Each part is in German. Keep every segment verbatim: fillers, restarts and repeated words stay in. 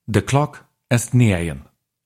The clock est neaien.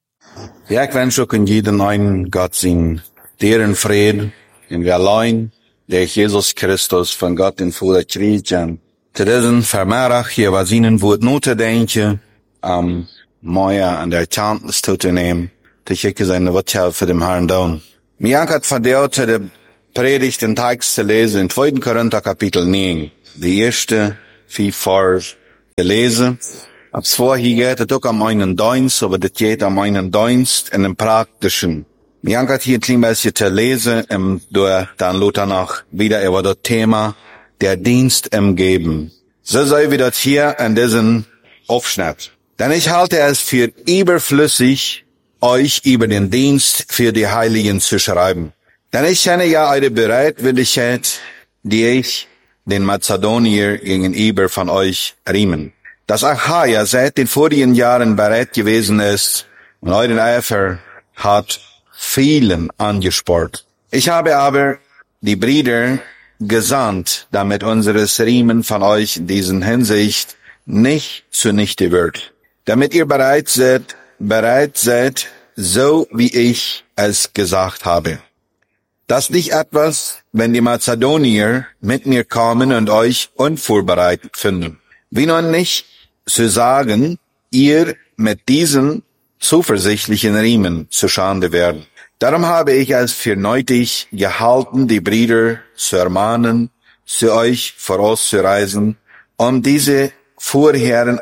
Ja, ik wens ook in jeden een Gott zijn deren vrede in wir allein, der Jesus Christus von Gott den Vater kriegen. Te diesen vermerach hier was ihnen woord noten denken, am Meier an der Tantes zu nehmen, te schicke seine Worte für dem Herrn down. Mir hat verdient, de Predigt den Text zu lesen in zweiten Korinther Kapitel neun, die erste vier Vers gelesen. Ab zwo hier geht het ook am einen Dienst, aber das geht am einen Dienst in dem praktischen. Mir hat hier ein klein bisschen zu lesen, um durch dann Luther noch wieder über das Thema der Dienst im Geben. So sei wie das hier in diesem Aufschnitt. Denn ich halte es für überflüssig, euch über den Dienst für die Heiligen zu schreiben. Denn ich kenne ja eure Bereitwilligkeit, die ich den Mazedonier gegenüber von euch riemen. Dass Achaia seit den vorigen Jahren bereit gewesen ist und euren Eifer hat vielen angespart. Ich habe aber die Brüder gesandt, damit unseres Riemen von euch in diesen Hinsicht nicht zunichte wird. Damit ihr bereit seid, bereit seid, so wie ich es gesagt habe. Das nicht etwas, wenn die Mazedonier mit mir kommen und euch unvorbereitet finden. Wie nun nicht zu sagen, ihr mit diesen zuversichtlichen Riemen zu Schande werden. Darum habe ich es für nötig gehalten, die Brüder zu ermahnen, zu euch vorauszureisen, um diese vorherigen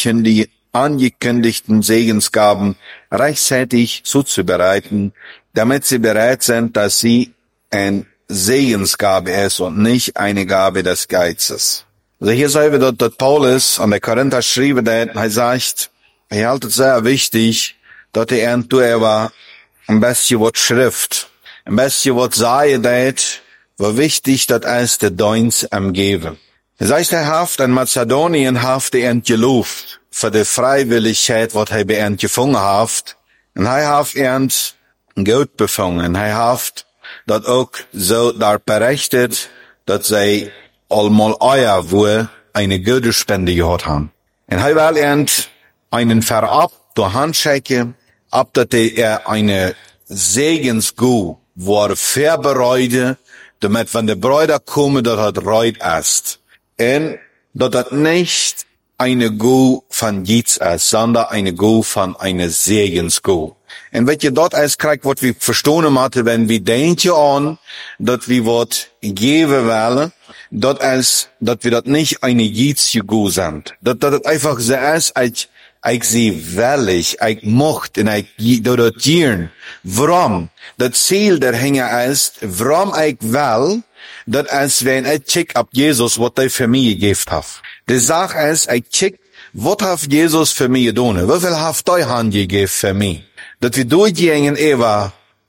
angekündigten Segensgaben rechtzeitig zuzubereiten, damit sie bereit sind, dass sie eine Segensgabe ist und nicht eine Gabe des Geizes. Also hier sehen wir, dass, dass Paulus an der Korinther schrieb, dass er sagt, er hält es sehr wichtig, dass er und er war ein bisschen was Schrift, ein bisschen was sei, dass war wichtig, dass es der Dienst am Geben. Das heißt, er haft in Mazedonien haft er gelobt für die Freiwilligkeit, was er bei er gefunden haft, und er haft er Geld befangen, er haft dat ook so daar berichtet, dat zij allemaal euer wohl eine gute Spende gehad haben. En hij wil ernt einen verab door handscheken, ab dat er eine Segensgu war verbereide, damit wenn der Bräuder komme, dat hat reut ist. En dat dat nicht eine Gu von Jits ist, sondern eine Gu von eine Segensgu. En wat je dat als krijgt, wat we verstonen moeten, wenn we denken aan, dat we wat geven willen, dat als, dat we dat niet eine Jitsje Gu sind. Dat, dat het einfach so ist, ik, ik zie wellig, ik mocht, en ik, door dat jieren. Waarom? Dat ziel der Hänger ist, waarom ik wel, dat als wenn ik check op Jesus, wat hij voor mij gegeven heeft. De zaak is, ik check, wat heeft Jesus voor mij gedaan? Hoeveel heeft hij hand gegeven voor mij? Dat we doorgingen Eva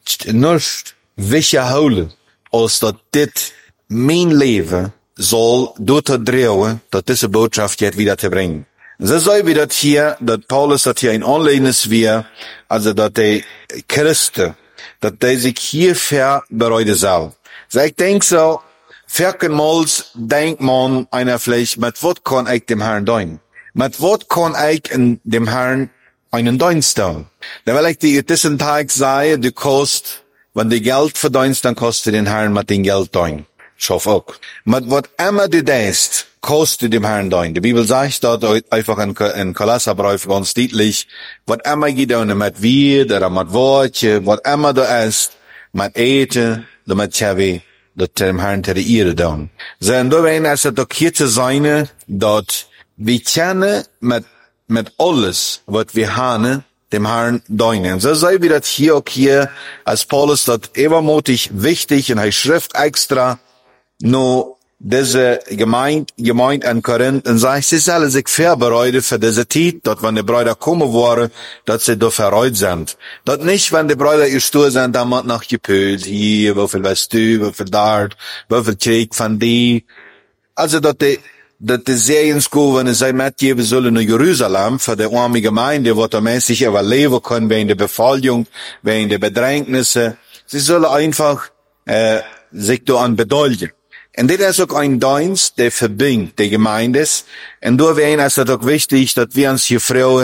nicht wiederholen, als dat dit mijn leven zal door te draaien, dat deze boodschap jetzt wieder te brengen. So soll wie dat hier, dat Paulus dat hier in Anlehnung ist, wie, also dat die Christen, dat die sich hier verbereiten soll. So ich denk so, verkenmals denkt man einer vielleicht, mit wat kann ich dem Herrn dienen? Mit wat kann ich in dem Herrn einen Dienst tun? Da will ich dir diesen Tag sagen, du kost, wenn du Geld verdienst, dann kostet den Herrn mit dem Geld dienen. Schaff auch. Mit wat immer du denkst, kostet dem Herrn dienen. Die Bibel sagt dort einfach in, in Kolosserbrief ganz deutlich, wat immer du tun, mit Wied oder mit Wortje, wat immer du isst, mit Eten, damit wir dat dem Herrn ter Ehre tun. So, und da werden es doch hier zu sein, dass wir kennen mit mit alles, was wir haben, dem Herrn dienen. So sei wie das hier auch hier, als Paulus das übermutig wichtig und er schrift extra, nur diese Gemeinde, Gemeinde an Korinth, und sagt, sie sollen sich vorbereiten für diese Zeit, dass wenn die Brüder kommen wollen, dass sie da verreut sind. Dass nicht, wenn die Brüder gestorben sind, dann wird noch gepölt, hier, wie viel weißt du, wie viel dort, wie viel Krieg von die. Also, dass die, dat de Segensgabe, wenn sie mitgeben sollen in Jerusalem, für die arme Gemeinde, wo der Mensch sich überleben kann, wegen der Befolgung, wegen der Bedrängnisse. Sie sollen einfach, äh, sich daran bedeuten. Und das ist auch ein Dienst, der verbindet die Gemeinde. Und da wäre es auch wichtig, dass wir uns hier Frauen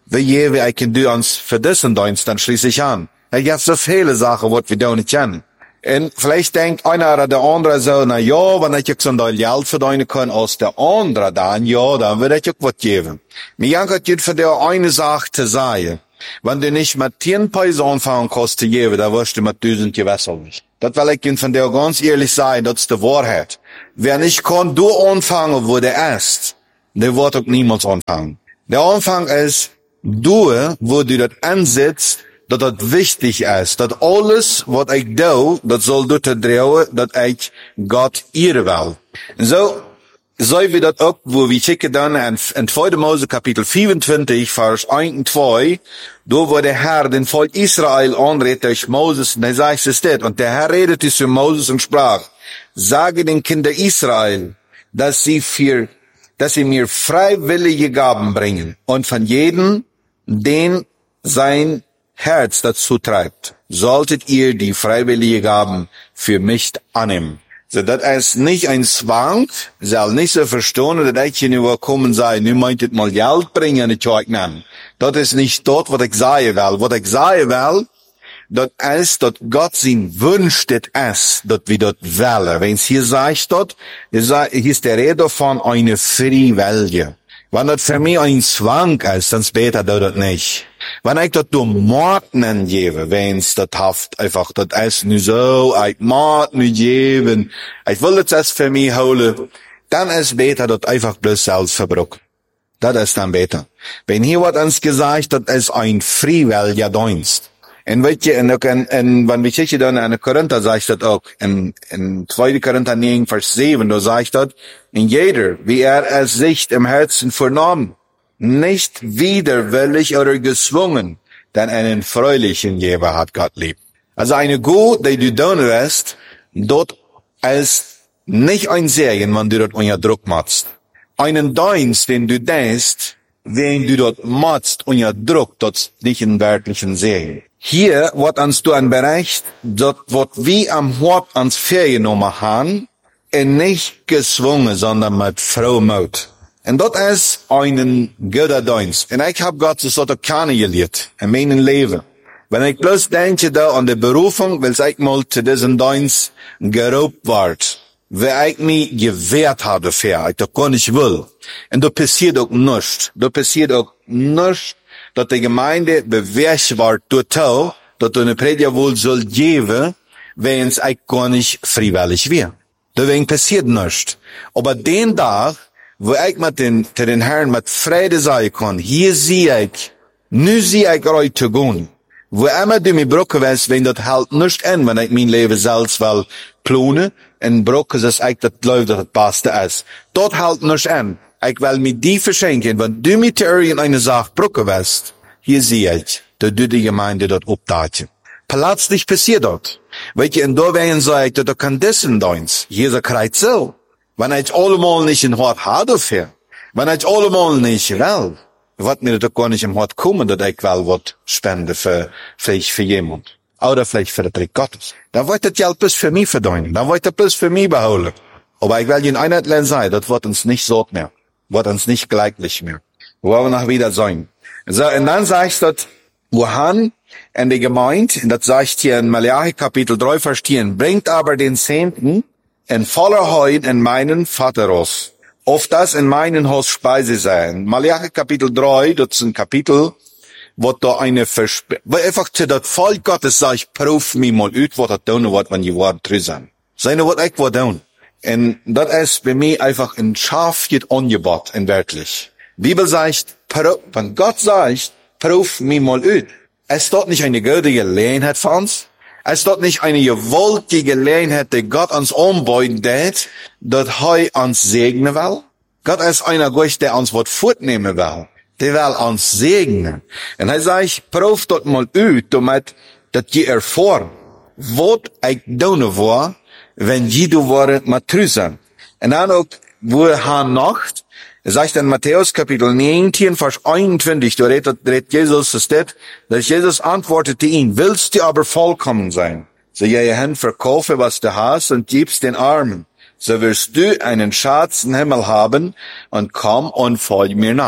wie je, wie ich du uns für diesen Dienst dann schließlich an. Es gibt so viele Sachen, was wir da nicht kennen. Und vielleicht denkt einer oder der andere so, na ja, wenn ich so ein Teil Geld verdienen kann als der andere dann, ja, dann würde ich auch was geben. Mir jankt geht für der eine Sache zu sagen. Wenn du nicht mit zehn Peso anfangen kannst zu geben, dann wirst du mit tausend gewässert. Das will ich Ihnen von der ganz ehrlich sagen, das ist die Wahrheit. Wer nicht kann, du anfangen, wo der ist, der wird auch niemals anfangen. Der Anfang ist, du, wo du das ansetzt, dass das wichtig ist, dass alles, was ich tue, das soll dazu drehen, dass ich Gott ehren will. So, so wie das auch, wo wir schicken dann in, in zweiter Mose Kapitel vierundzwanzig, Vers eins und zwei, da wo der Herr den Volk Israel anredet durch Moses, und er sagt es das, und der Herr redete zu Moses und sprach, sage den Kindern Israel, dass sie für, dass sie mir freiwillige Gaben bringen, und von jedem, den sein Herz dazu treibt, solltet ihr die freiwillige Gaben für mich annehmen. So, das ist nicht ein Zwang, soll nicht so verstehen, dass ich hier nur kommen sei, nu meint it mal Geld bringen, ich euch nennen. Das ist nicht dort, was ich sagen will. Was ich sagen will, das ist, dass Gott sein Wunsch das ist, dass wir das wählen. Wenn es hier sagt, dort, hier ist der Rede davon eine Freiwillige. Wenn das für mich ein Zwang ist, dann später tut das nicht. Wenn ich das durch Morden gebe, wenn's das haft, einfach, das ist nur so, ich Mord nicht geben, ich will das erst für mich holen, dann ist besser, das einfach bloß Selbstverbrauch. Das ist dann besser. Wenn hier wird uns gesagt, das ist ein freiwilliger Dienst. Und weißt du, und, und, und wenn wir schicken dann in Korinther, sagt das auch, in, in zweiter Korinther neun, Vers sieben, da sagt das, in jeder, wie er es sich im Herzen vornahm, nicht widerwillig oder gezwungen, denn einen fröhlichen Geber hat Gott lieb. Also eine Gut, die du tun wirst, dort ist nicht ein Segen, wenn du dort unter Druck machst. Einen Dienst, den du denkst, wenn du dort machst unter Druck, das ist nicht ein wirklichen Segen. Hier wird uns du ein Bereich, dort wird wie am Hort ans Ferienummer haben, und nicht gezwungen, sondern mit Frohmut. Und dort ist einen guter Dienst. Und ich habe Gott so kennengelernt in meinem Leben. Wenn ich bloß denke da an die Berufung, weil ich mal zu diesem Dienst geraubt ward, weil ich mich gewehrt habe dafür, ich das gar nicht will. Und da passiert auch nichts. Da passiert auch nichts, dass die Gemeinde bewährt wird, dass du eine Prediger wohl soll geben, wenn es ich gar nicht freiwillig wäre. Deswegen passiert nichts. Aber den Tag, wo ich mit den, zu den Herrn mit Freude sagen kann, hier sehe ich, nu sehe ich euch zu gehen. Wo immer du mir brauchen willst, wenn das halt nicht an, wenn ich mein Leben selbst will planen, und brauchen, dass ich das läuft, dass das Beste ist. Dort halt nicht an. Ich will mir die verschenken, wenn du mir zu irgendeine Sache brauchen willst, hier sehe ich, dass du die Gemeinde dort obdaten. Plötzlich passiert dort. Weet je, en daar werden zei, dat er kan dessen Dienst. Jeder krijgt zo. Wenn ich allemal nicht in Hort habe dafür, wenn ich allemal nicht will, wird mir das gar nicht im Hort kommen, dass ich will was spende für, vielleicht für jemand. Oder vielleicht für den Trick Gottes. Dann wird das Geld bis für mich verdienen. Dann wird das bis für mich beholen. Aber ich will Ihnen einheit sagen, das wird uns nicht so mehr. Wird uns nicht gleichlich mehr. Wir wollen noch wieder sein. So, und dann sagst du, wohan in der Gemeinde, und das sagt hier in Malachi Kapitel drei, Vers zehn, bringt aber den Zehnten in voller Heut in meinen Vaterhaus, auf das in meinen Haus Speise sein. Malachi Kapitel drei, das ist ein Kapitel, wo da eine Versp... Weil einfach zu das Volk Gottes sag ich, prüf mich mal ut, was das tun wird, wenn die Worte drin sind. Seine wird echt was tun. Und das ist bei mir einfach ein scharfes Angebot, in wirklich. Bibel sagt, wenn Gott sagt, prüf mich mal ut. Es dort nicht eine gute Gelegenheit für uns? Es dort nicht eine gewollte Gelegenheit, die Gott uns anbieten wird, dass er uns segnen will? Gott ist einer Gott, der uns was fortnehmen will. Der will uns segnen. Und er sagt, prüf dort mal aus, damit, dass ihr erfahren, was ich tun will, wenn ihr du wollt, mal trüßen. Und dann auch, wo er Nacht, er sagt in Matthäus Kapitel neunzehn, Vers einundzwanzig, da redet, redet Jesus, das steht, dass Jesus antwortete ihn, willst du aber vollkommen sein? So gehe hin, verkaufe, was du hast, und gib's den Armen. So wirst du einen Schatz im Himmel haben, und komm und folge mir nach.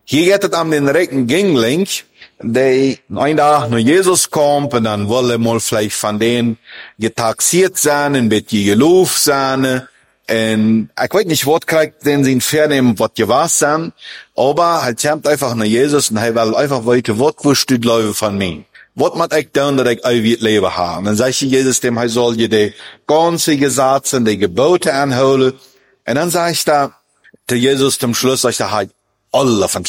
Hier geht es um den rechten Gängling, der ein Tag nach Jesus kommt und dann will er mal vielleicht von denen getaxiert sein, ein bisschen gelaufen sein. Und ich weiß nicht, was kriegt denn sie vernehmen, was gewas sein, aber er kommt einfach nach Jesus und er will einfach weiter, was willst du glauben von mir? Was muss ich tun, dass ich ewiges Leben habe? Und dann sagt Jesus dem, er soll dir die ganze Gesetze, die Gebote anholen. Und dann sagt er, der Jesus zum Schluss, sagt er, alle von